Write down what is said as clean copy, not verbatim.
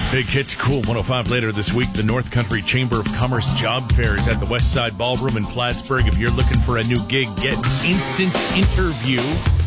Big Hits Cool 105 later this week. The North Country Chamber of Commerce Job Fair is at the West Side Ballroom in Plattsburgh. If you're looking for a new gig, get an instant interview